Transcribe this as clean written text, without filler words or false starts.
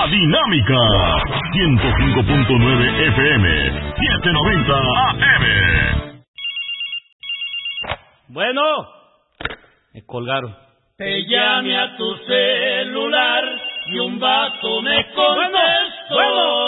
Dinámica 105.9 FM 790 AM. Bueno, me colgaron. Te llamé a tu celular y un vato me contestó. Bueno.